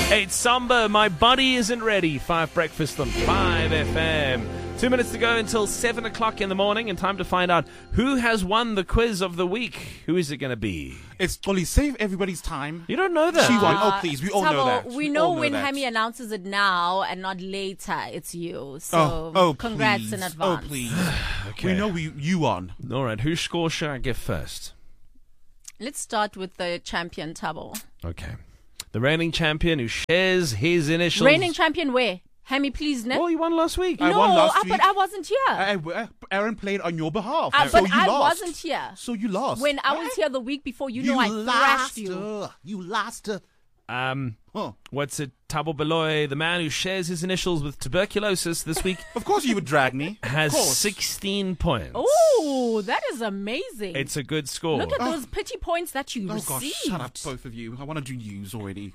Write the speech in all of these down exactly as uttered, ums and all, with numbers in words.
Hey, it's Samba. My body isn't ready. Five Breakfast on five F M. Two minutes to go until seven o'clock in the morning, and time to find out who has won the quiz of the week. Who is it going to be? It's Dolly. Save everybody's time. You don't know that. She won. Oh, please. We all Tabo, know that. We know, know when that. Hammy announces it now and not later. It's you. So Oh, oh congrats please. in advance. Oh, please. Okay. We know we, you won. All right. Whose score should I give first? Let's start with the champion, Tabo. Okay. The reigning champion who shares his initials. Reigning champion where? Hammy, please, no. Oh, you won last week. I no, won last uh, week. but I wasn't here. I, I, Aaron played on your behalf. Uh, so but you I lost. wasn't here. So you lost. When I was here the week before, you, you know I lost thrashed you. her. You lost her. Um, Huh. what's it? Thabo Baloyi, the man who shares his initials with tuberculosis this week, Of course you would drag me. has Of course. sixteen points. Oh, that is amazing. It's a good score. Look at those pity points that you Oh, received. gosh. Shut up, both of you. I want to do news already.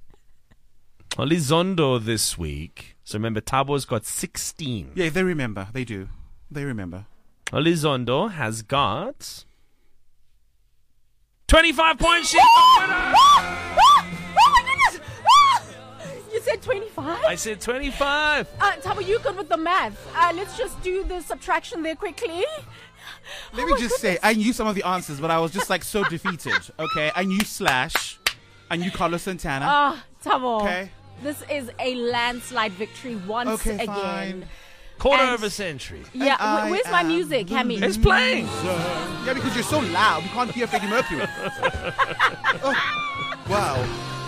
Elizondo this week. So remember, Tabo's got sixteen. Yeah, they remember. They do. They remember. Elizondo has got twenty-five points. She's the winner. Oh my goodness! Ah! You said twenty-five? I said twenty-five. Uh, Tabo, you good with the math. Uh, let's just do the subtraction there quickly. Let Oh me my just say, I knew some of the answers, but I was just like so defeated. Okay, I knew Slash, I knew Carlos Santana. Ah, Tabo. Okay. This is a landslide victory once Okay, again. fine. Quarter And- of a century. Yeah, And I wh- where's my am music, the Hammy? It's playing. Yeah, because you're so loud, we can't hear Freddie Mercury. Oh, wow.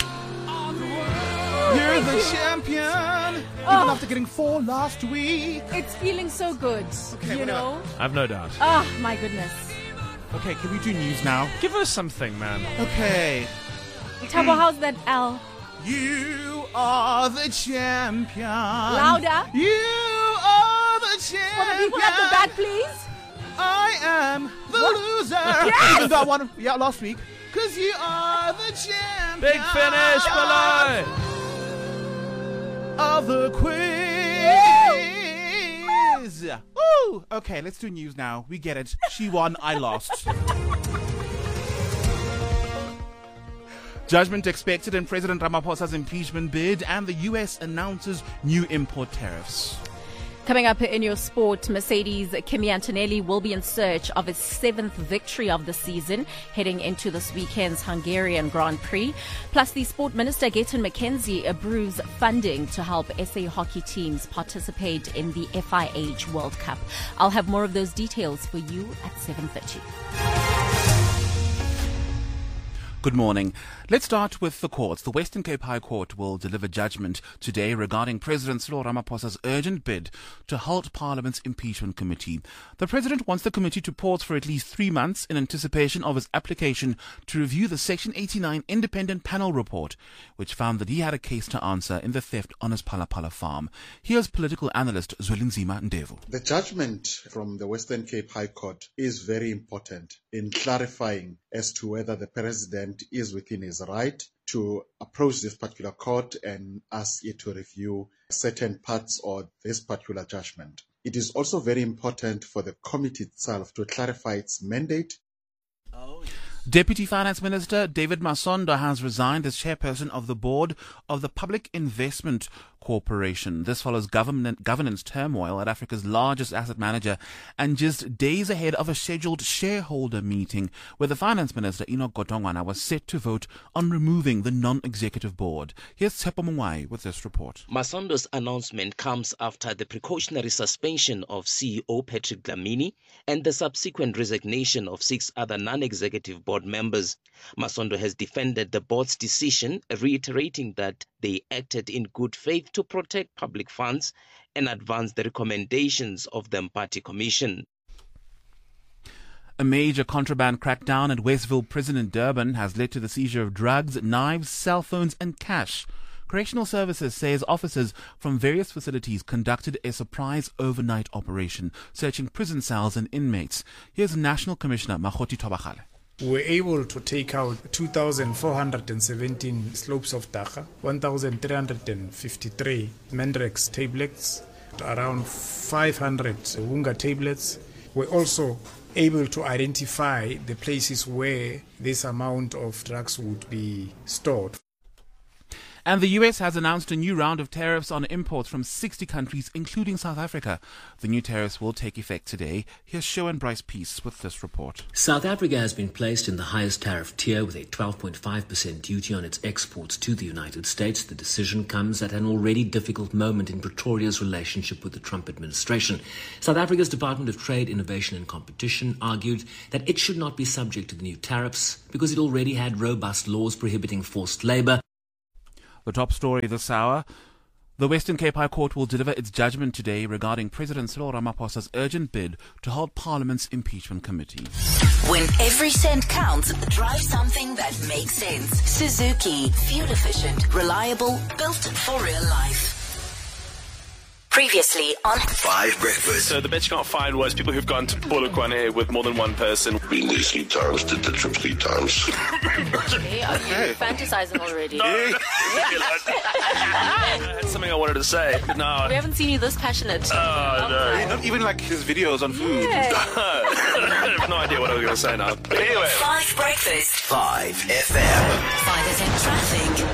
You're the champion, even Oh. after getting four last week. It's feeling so good, Okay, you whatever. know? I've no doubt. Oh, my goodness. Okay, can we do news now? Give us something, man. Okay. Tabo, how's that L? You are the champion. Louder. You are the For the champion. people at the back, please. I am the loser. Yes! Even though I won, yeah, last week. Because you are the champion. Big finish, Baloyi. Of the quiz. Woo! Okay, let's do news now. We get it. She won, I lost. Judgment expected in President Ramaphosa's impeachment bid, and the U S announces new import tariffs. Coming up in your sport, Mercedes Kimi Antonelli will be in search of his seventh victory of the season, heading into this weekend's Hungarian Grand Prix. Plus, the Sport Minister, Gayton McKenzie, approves funding to help S A hockey teams participate in the F I H World Cup. I'll have more of those details for you at seven thirty. Good morning. Let's start with the courts. The Western Cape High Court will deliver judgment today regarding President Cyril Ramaphosa's urgent bid to halt Parliament's impeachment committee. The President wants the committee to pause for at least three months in anticipation of his application to review the Section eighty-nine independent panel report, which found that he had a case to answer in the theft on his Palapala farm. Here's political analyst Zwelinzima Ndevu. The judgment from the Western Cape High Court is very important in clarifying as to whether the President is within his right to approach this particular court and ask it to review certain parts of this particular judgment. It is also very important for the committee itself to clarify its mandate. Deputy Finance Minister David Masondo has resigned as chairperson of the board of the Public Investment Corporation. This follows government governance turmoil at Africa's largest asset manager and just days ahead of a scheduled shareholder meeting where the Finance Minister Enoch Godongwana was set to vote on removing the non-executive board. Here's Tsepo Mungwai with this report. Masondo's announcement comes after the precautionary suspension of C E O Patrick Dlamini and the subsequent resignation of six other non-executive board members. Masondo has defended the board's decision, reiterating that they acted in good faith to protect public funds and advance the recommendations of the Mpati Commission. A major contraband crackdown at Westville Prison in Durban has led to the seizure of drugs, knives, cell phones and cash. Correctional Services says officers from various facilities conducted a surprise overnight operation, searching prison cells and inmates. Here's National Commissioner Makgoti Thobagale. We were able to take out two thousand four hundred seventeen slopes of dagga, one thousand three hundred fifty-three Mendrex tablets, around five hundred Wunga tablets. We're also able to identify the places where this amount of drugs would be stored. And the U S has announced a new round of tariffs on imports from sixty countries, including South Africa. The new tariffs will take effect today. Here's Show and Bryce Peace with this report. South Africa has been placed in the highest tariff tier with a twelve point five percent duty on its exports to the United States. The decision comes at an already difficult moment in Pretoria's relationship with the Trump administration. South Africa's Department of Trade, Innovation and Competition argued that it should not be subject to the new tariffs because it already had robust laws prohibiting forced labor. The top story this hour. The Western Cape High Court will deliver its judgment today regarding President Cyril Ramaphosa's urgent bid to hold Parliament's impeachment committee. When every cent counts, drive something that makes sense. Suzuki. Fuel efficient, reliable, built for real life. Previously on Five Breakfast. So the bet you can't find was people who've gone to Polokwane with more than one person. Been there three times, did the trip three times. Okay, are you fantasizing already? No. I had something I wanted to say. No. We haven't seen you this passionate. Oh, no. Not even like his videos on food. Yeah. I have no idea what I was going to say now. But anyway. Five Breakfast. Five F M. Five F M traffic.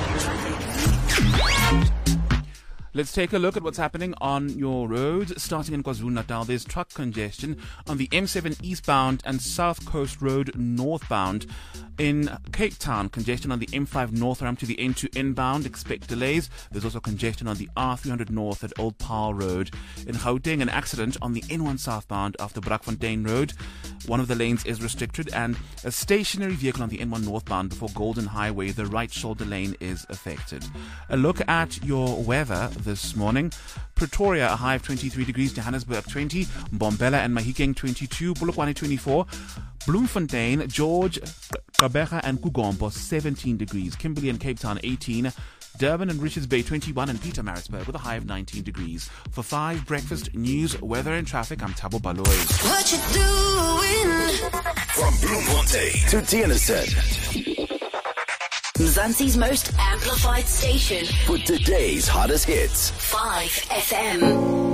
Let's take a look at what's happening on your roads. Starting in KwaZulu-Natal, there's truck congestion on the M seven eastbound and South Coast Road northbound. In Cape Town, congestion on the M five north ramp to the N two inbound. Expect delays. There's also congestion on the R three hundred north at Old Paarl Road. In Gauteng, an accident on the N one southbound after Brakfontein Road. One of the lanes is restricted, and a stationary vehicle on the N one northbound before Golden Highway, the right shoulder lane, is affected. A look at your weather this morning. Pretoria, a high of twenty-three degrees, Johannesburg twenty, Mbombela and Mahikeng twenty-two, Polokwane twenty-four, Bloemfontein, George, Gqeberha and Kugombo seventeen degrees, Kimberley and Cape Town eighteen, Durban and Richards Bay twenty-one, and Pietermaritzburg with a high of nineteen degrees. For Five Breakfast News, Weather and Traffic, I'm Thabo Baloyi. What you doing? From Bloemfontein to Tienerset. Mzansi's most amplified station. For today's hottest hits. Five F M.